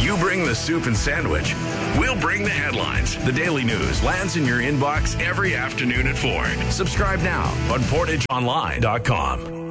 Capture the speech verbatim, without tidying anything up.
You bring the soup and sandwich. We'll bring the headlines. The Daily News lands in your inbox every afternoon at four. Subscribe now on portage online dot com.